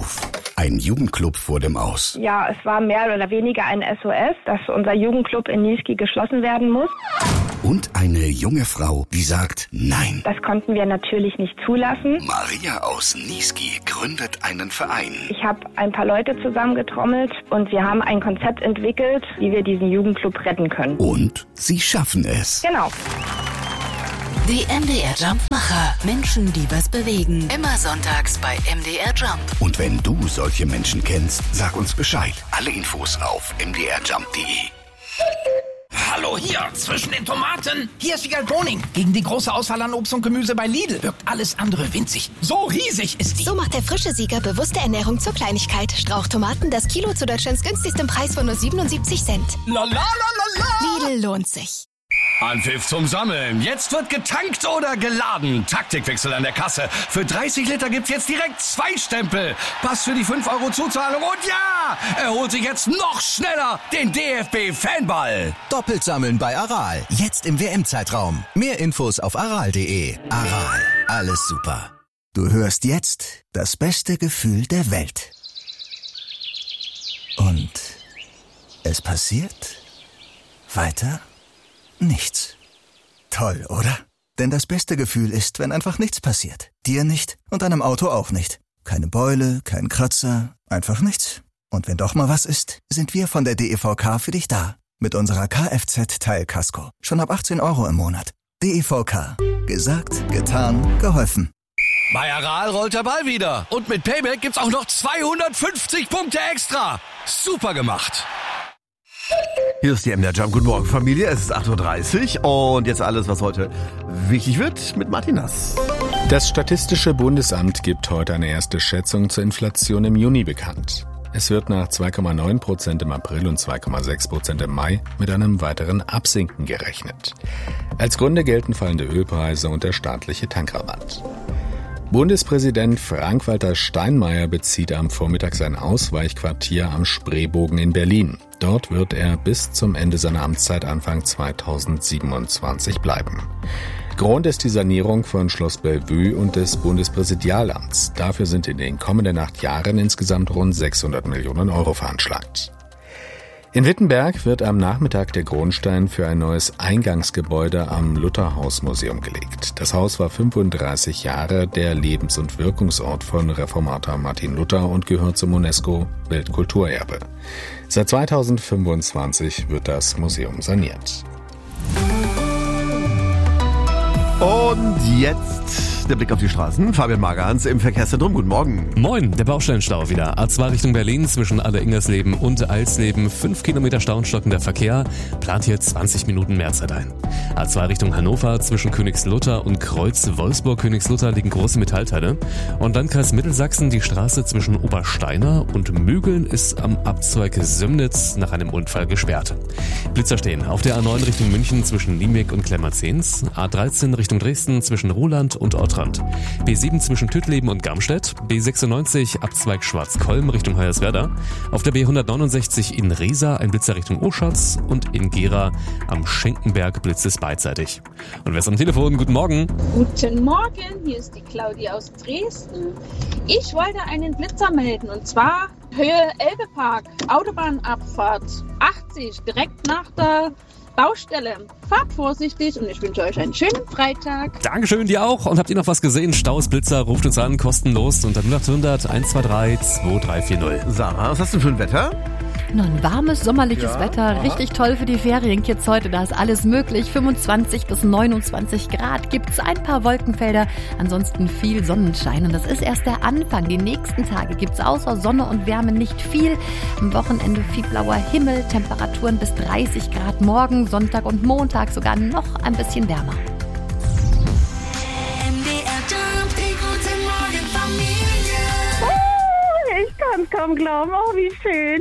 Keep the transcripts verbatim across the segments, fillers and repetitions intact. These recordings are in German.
Notruf. Ein Jugendclub vor dem Aus. Ja, es war mehr oder weniger ein S O S, dass unser Jugendclub in Niesky geschlossen werden muss. Und eine junge Frau, die sagt Nein. Das konnten wir natürlich nicht zulassen. Maria aus Niesky gründet einen Verein. Ich habe ein paar Leute zusammengetrommelt und wir haben ein Konzept entwickelt, wie wir diesen Jugendclub retten können. Und sie schaffen es. Genau. Die M D R Jump-Macher. Menschen, die was bewegen. Immer sonntags bei M D R Jump. Und wenn du solche Menschen kennst, sag uns Bescheid. Alle Infos auf m d r jump punkt d e. Hallo hier, zwischen den Tomaten. Hier ist die Galboning. Gegen die große Auswahl an Obst und Gemüse bei Lidl wirkt alles andere winzig. So riesig ist die. So macht der frische Sieger bewusste Ernährung zur Kleinigkeit. Strauchtomaten, das Kilo zu Deutschlands günstigstem Preis von nur siebenundsiebzig Cent. La la la la la. Lidl lohnt sich. Anpfiff zum Sammeln. Jetzt wird getankt oder geladen. Taktikwechsel an der Kasse. Für dreißig Liter gibt's jetzt direkt zwei Stempel. Pass für die fünf Euro Zuzahlung und ja, er holt sich jetzt noch schneller den D F B-Fanball. Doppelt sammeln bei Aral. Jetzt im W M-Zeitraum. Mehr Infos auf aral punkt de. Aral. Alles super. Du hörst jetzt das beste Gefühl der Welt. Und es passiert weiter nichts. Toll, oder? Denn das beste Gefühl ist, wenn einfach nichts passiert. Dir nicht und deinem Auto auch nicht. Keine Beule, kein Kratzer, einfach nichts. Und wenn doch mal was ist, sind wir von der D E V K für dich da. Mit unserer Kfz-Teilkasko. Schon ab achtzehn Euro im Monat. D E V K. Gesagt, getan, geholfen. Bei Aral rollt der Ball wieder. Und mit Payback gibt's auch noch zweihundertfünfzig Punkte extra. Super gemacht. Hier ist die M D R Jump. Guten Morgen, Familie. Es ist acht Uhr dreißig und jetzt alles, was heute wichtig wird mit Martin Nass. Das Statistische Bundesamt gibt heute eine erste Schätzung zur Inflation im Juni bekannt. Es wird nach zwei Komma neun Prozent im April und zwei Komma sechs Prozent im Mai mit einem weiteren Absinken gerechnet. Als Gründe gelten fallende Ölpreise und der staatliche Tankrabatt. Bundespräsident Frank-Walter Steinmeier bezieht am Vormittag sein Ausweichquartier am Spreebogen in Berlin. Dort wird er bis zum Ende seiner Amtszeit Anfang zweitausendsiebenundzwanzig bleiben. Grund ist die Sanierung von Schloss Bellevue und des Bundespräsidialamts. Dafür sind in den kommenden acht Jahren insgesamt rund sechshundert Millionen Euro veranschlagt. In Wittenberg wird am Nachmittag der Grundstein für ein neues Eingangsgebäude am Lutherhaus-Museum gelegt. Das Haus war fünfunddreißig Jahre der Lebens- und Wirkungsort von Reformator Martin Luther und gehört zum UNESCO-Weltkulturerbe. Seit zweitausendfünfundzwanzig wird das Museum saniert. Und jetzt der Blick auf die Straßen. Fabian Magerhans im Verkehrszentrum. Guten Morgen. Moin, der Baustellenstau wieder. A zwei Richtung Berlin zwischen Aller-Ingersleben und Alsleben. fünf Kilometer Stau und stockender Verkehr. Plant hier zwanzig Minuten Mehrzeit ein. A zwei Richtung Hannover zwischen Königslutter und Kreuz Wolfsburg-Königslutter liegen große Metallteile. Und Landkreis Mittelsachsen, die Straße zwischen Obersteiner und Mügeln ist am Abzweig Sömnitz nach einem Unfall gesperrt. Blitzer stehen auf der A neun Richtung München zwischen Limig und Klemmerzens. A dreizehn Richtung Dresden zwischen Roland und Ottrand. B sieben zwischen Tüttleben und Garmstedt. B sechsundneunzig Abzweig Schwarzkolm Richtung Hoyerswerda. Auf der B hundertneunundsechzig in Riesa ein Blitzer Richtung Oschatz und in Gera am Schenkenberg blitzt es beidseitig. Und wer ist am Telefon? Guten Morgen. Guten Morgen, hier ist die Claudia aus Dresden. Ich wollte einen Blitzer melden und zwar Höhe Elbepark, Autobahnabfahrt achtzig, direkt nach der Baustelle. Fahrt vorsichtig und ich wünsche euch einen schönen Freitag. Dankeschön, dir auch. Und habt ihr noch was gesehen? Staus, Blitzer, ruft uns an, kostenlos unter null acht hundert eins zwei drei zwei drei vier null. Sarah, was hast du für ein Wetter? Noch ein warmes, sommerliches ja, Wetter, aha. Richtig toll für die Ferienkids heute, da ist alles möglich. fünfundzwanzig bis neunundzwanzig Grad, gibt's ein paar Wolkenfelder, ansonsten viel Sonnenschein. Und das ist erst der Anfang. Die nächsten Tage gibt's außer Sonne und Wärme nicht viel. Am Wochenende viel blauer Himmel, Temperaturen bis dreißig Grad morgen, Sonntag und Montag sogar noch ein bisschen wärmer. Ich kann es kaum glauben. Oh, wie schön.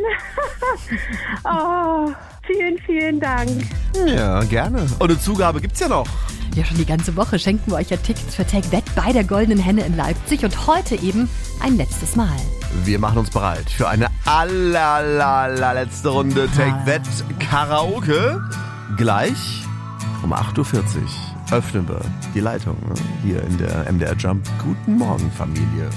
Oh, vielen, vielen Dank. Ja, gerne. Und eine Zugabe gibt's ja noch. Ja, schon die ganze Woche schenken wir euch ja Tickets für Take That bei der Goldenen Henne in Leipzig und heute eben ein letztes Mal. Wir machen uns bereit für eine allerletzte Runde Take That Karaoke. Gleich um acht Uhr vierzig öffnen wir die Leitung hier in der M D R Jump. Guten Morgen, Familie.